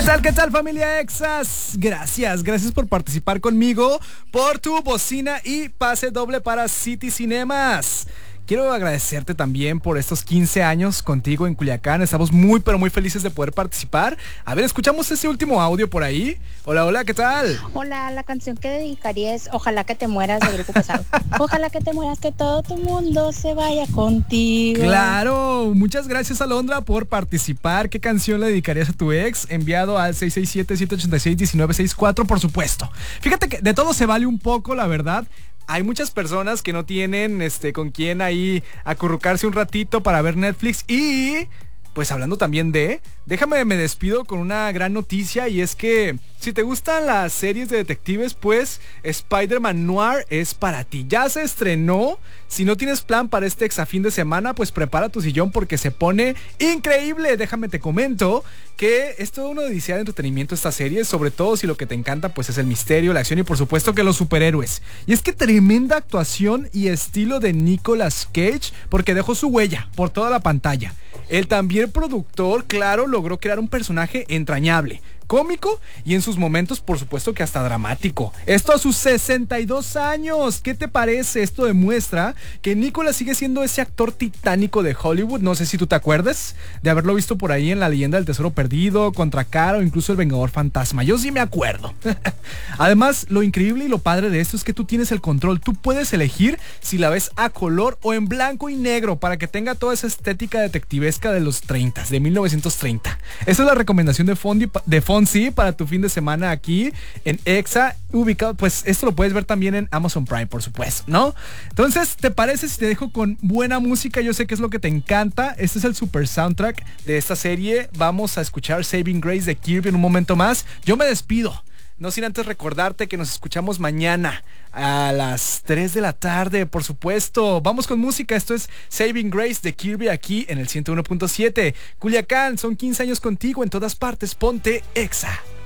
Qué tal familia Exas? Gracias por participar conmigo, por tu bocina y pase doble para City Cinemas. Quiero agradecerte también por estos 15 años contigo en Culiacán. Estamos muy pero muy felices de poder participar. A ver, escuchamos ese último audio por ahí. Hola, ¿qué tal? Hola, la canción que dedicaría es Ojalá que te mueras, de Grupo Pesado. Ojalá que te mueras, que todo tu mundo se vaya contigo. Claro, muchas gracias Alondra por participar. ¿Qué canción le dedicarías a tu ex? Enviado al 667-786-1964, por supuesto. Fíjate que de todo se vale un poco, la verdad. Hay muchas personas que no tienen con quién ahí acurrucarse un ratito para ver Netflix. Y pues hablando también déjame me despido con una gran noticia, y es que si te gustan las series de detectives, pues Spider-Man Noir es para ti. Ya se estrenó. Si no tienes plan para este exafín de semana, pues prepara tu sillón porque se pone increíble. Déjame te comento que es todo una odisea de entretenimiento esta serie, sobre todo si lo que te encanta pues es el misterio, la acción y por supuesto que los superhéroes. Y es que tremenda actuación y estilo de Nicolas Cage, porque dejó su huella por toda la pantalla. El también productor, claro, logró crear un personaje entrañable, cómico y en sus momentos por supuesto que hasta dramático. Esto a sus 62 años. ¿Qué te parece? Esto demuestra que Nicolas sigue siendo ese actor titánico de Hollywood. No sé si tú te acuerdas de haberlo visto por ahí en La Leyenda del Tesoro Perdido, Contra Cara o incluso El Vengador Fantasma. Yo sí me acuerdo. Además, lo increíble y lo padre de esto es que tú tienes el control. Tú puedes elegir si la ves a color o en blanco y negro para que tenga toda esa estética detectivesca de los 30, de 1930. Esa es la recomendación de Fonsi para tu fin de semana aquí en Exa, ubicado, pues esto lo puedes ver también en Amazon Prime, por supuesto, ¿no? Entonces, ¿te parece si te dejo con buena música? Yo sé que es lo que te encanta. Este es el super soundtrack de esta serie. Vamos a escuchar Saving Grace de Kirby en un momento más. Yo me despido, no sin antes recordarte que nos escuchamos mañana a las 3 de la tarde, por supuesto. Vamos con música. Esto es Saving Grace de Kirby aquí en el 101.7. Culiacán, son 15 años contigo en todas partes. Ponte Exa.